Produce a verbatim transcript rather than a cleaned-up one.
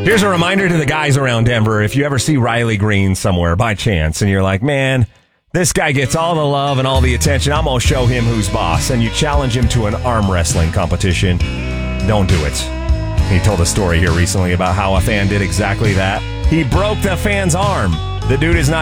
Here's a reminder to the guys around Denver. If you ever see Riley Green somewhere by chance and you're like, man, this guy gets all the love and all the attention, I'm going to show him who's boss, and you challenge him to an arm wrestling competition, don't do it. He told a story here recently about how a fan did exactly that. He broke the fan's arm. The dude is not